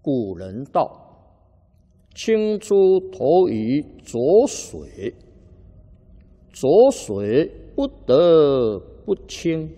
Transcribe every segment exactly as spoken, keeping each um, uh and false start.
古人道：“清珠投于浊水，浊水不得不清；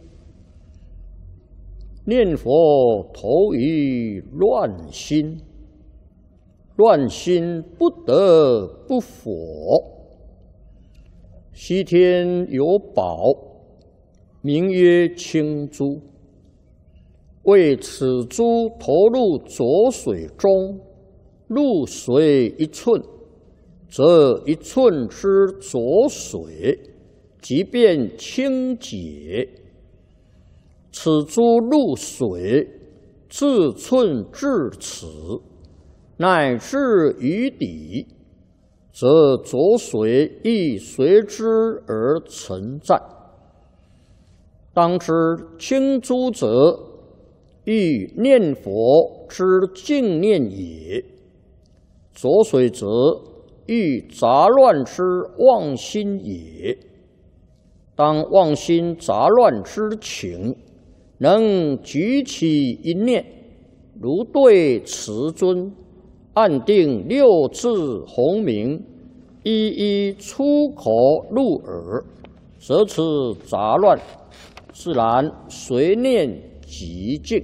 念佛投于乱心，乱心不得不佛。西天有宝，名曰清珠。为此珠投入浊水中，入水一寸，则一寸之浊水即便清洁。此珠入水，自寸至此，乃至于底，则浊水亦随之而存在。当知清珠者，欲念佛之净念也；浊水则，欲杂乱之妄心也。当妄心杂乱之情，能举起一念，如对慈尊，按定六字洪名，一一出口入耳，则此杂乱自然随念即净。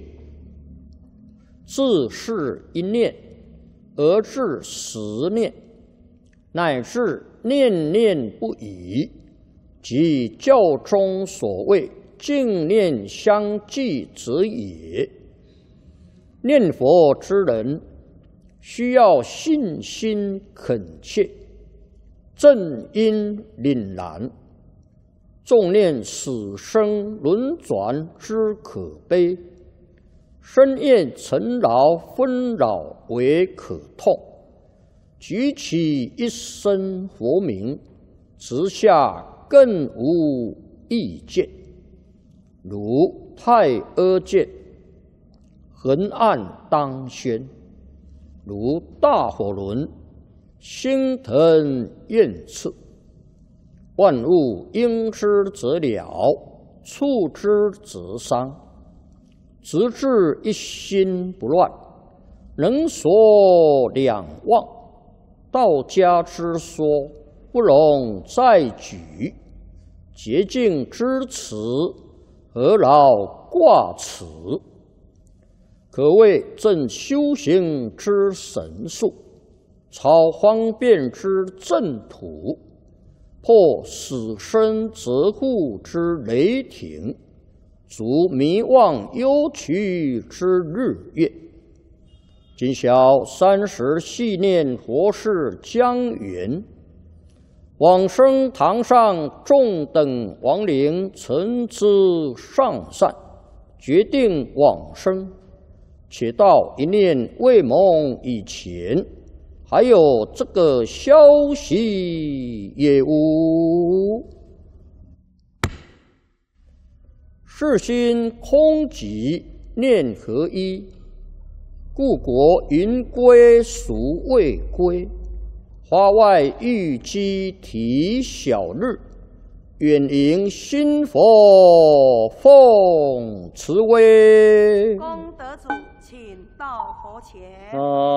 自是一念而至十念，乃至念念不已，即教中所谓净念相继者也。念佛之人，需要信心恳切，正因凛然，重念死生轮转之可悲，深厌尘劳纷扰为可痛，举起一声佛名，直下更无意见。如太阿剑，横按当宣；如大火轮，星腾焰炽。万物应之则了，触之则伤。直至一心不乱，能所两忘。道家之说，不容再举。洁净之词，何劳挂齿？可谓正修行之神术，超方便之正途，破死生责护之雷霆，足迷妄忧屈之日月。今晓三十系念佛事将圆，往生堂上众等亡灵曾知上善，决定往生。且到一念未蒙以前，还有这个消息也无。世心空寂，念合一，故国云归孰未归？花外玉鸡啼小日，远迎新佛奉慈威。 功德主，请到佛前。 啊